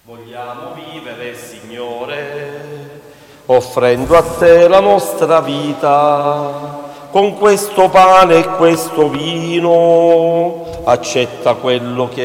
Vogliamo vivere, Signore, offrendo a Te la nostra vita. Con questo pane e questo vino accetta quello che